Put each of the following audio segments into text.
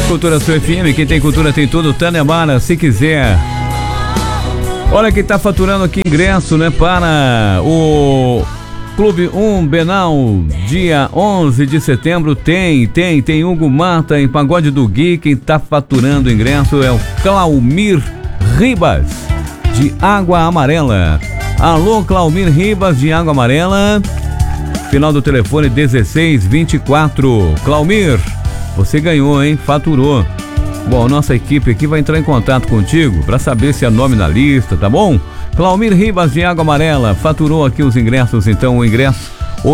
Cultura Sul FM, quem tem cultura tem tudo, Tânia Mara, se quiser. Olha quem tá faturando aqui ingresso, né, para o Clube Umbenal, dia 11 de setembro, tem Hugo Mata em Pagode do Gui. Quem tá faturando ingresso é o Claumir Ribas, de Água Amarela. Alô, Claumir Ribas, de Água Amarela, final do telefone 1624. Claumir, você ganhou, hein? Faturou. Bom, nossa equipe aqui vai entrar em contato contigo para saber se é nome na lista, tá bom? Claumir Ribas de Água Amarela faturou aqui os ingressos, então o ingresso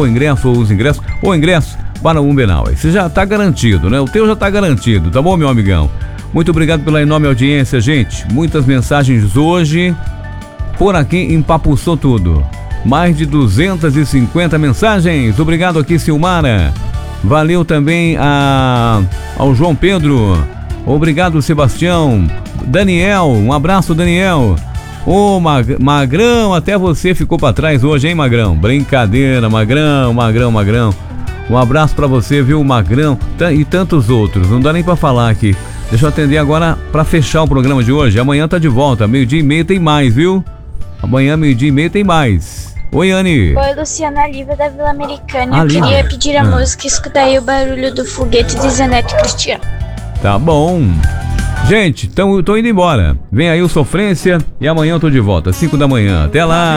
para o Umbenal. Esse já tá garantido, né? O teu já tá garantido, tá bom, meu amigão? Muito obrigado pela enorme audiência, gente. Muitas mensagens hoje por aqui, empapuçou tudo. Mais de 250 mensagens. Obrigado aqui, Silmara. Valeu também ao João Pedro. Obrigado, Sebastião. Daniel, um abraço, Daniel. Ô, Magrão, até você ficou pra trás hoje, hein, Magrão? Brincadeira, Magrão. Um abraço pra você, viu, Magrão? E tantos outros, não dá nem pra falar aqui. Deixa eu atender agora pra fechar o programa de hoje. Amanhã tá de volta, 12:30 tem mais, viu? Amanhã, 12:30 tem mais. Oi, Anny. Oi, Luciana Liva da Vila Americana. Eu queria pedir a música Escuta aí o Barulho do Foguete de Zenete Cristiano. Tá bom. Gente, tô indo embora. Vem aí o Sofrência e amanhã eu tô de volta, 5 da manhã. Até lá.